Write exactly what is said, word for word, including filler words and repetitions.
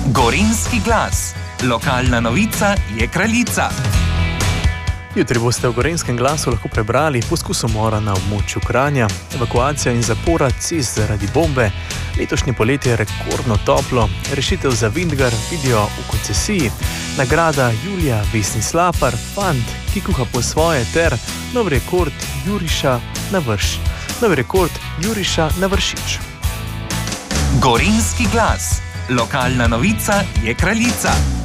Gorenjski glas. Lokalna novica je kraljica. Jutri boste v Gorenjskem glasu lahko prebrali poskus umora na območju Kranja, evakuacija in zapora cest zaradi bombe, letošnje poletje je rekordno toplo, rešitev za Vintgar vidijo v koncesiji, nagrada Julija Vesni Slapar, fant, ki kuha po svoje ter nov rekord Juriša na vrš. Nov rekord Juriša na vršič. Gorenjski glas. Lokalna novica je kraljica.